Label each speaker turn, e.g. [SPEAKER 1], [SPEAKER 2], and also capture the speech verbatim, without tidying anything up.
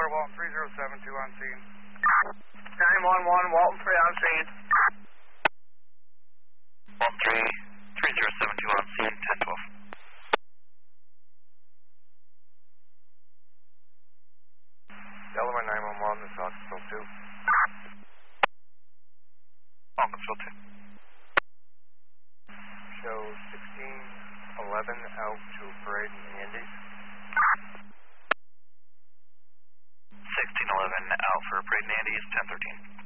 [SPEAKER 1] Walton three zero seven two on scene.
[SPEAKER 2] nine one one, Walton three on scene.
[SPEAKER 3] Walton three, three zero seven two on scene, ten twelve.
[SPEAKER 1] Delaware nine one one, this is Oxford two.
[SPEAKER 3] Oxford two.
[SPEAKER 1] Show sixteen eleven out to parade in the Andes.
[SPEAKER 3] sixteen eleven out for parade in the Andes, ten thirteen.